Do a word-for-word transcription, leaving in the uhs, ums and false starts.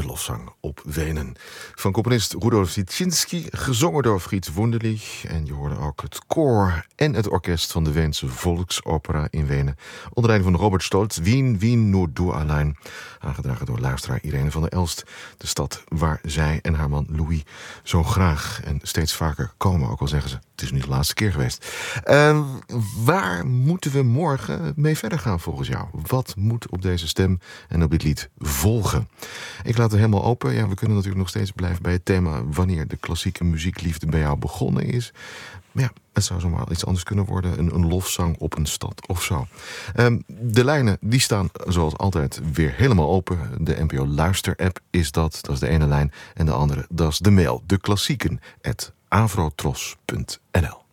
lofzang op Wenen. Van componist Rudolf Sitschinski, gezongen door Frits Wunderlich. En je hoorde ook het koor en het orkest van de Weense Volksopera in Wenen. Onder leiding van Robert Stolz, Wien, Wien, nur du allein. Aangedragen door luisteraar Irene van der Elst. De stad waar zij en haar man Louis zo graag en steeds vaker komen. Ook al zeggen ze, het is nu de laatste keer geweest. Uh, waar moeten we morgen mee verder gaan volgens jou? Wat moet op deze stem en op dit lied volgen? Ik laat het helemaal open. Ja, we kunnen natuurlijk nog steeds blijven bij het thema wanneer de klassieke muziekliefde bij jou begonnen is. Maar ja, het zou zomaar iets anders kunnen worden. Een, een lofzang op een stad of zo. Um, de lijnen die staan zoals altijd weer helemaal open. De N P O Luister app is dat. Dat is de ene lijn. En de andere, dat is de mail. De klassieken at avrotros punt n l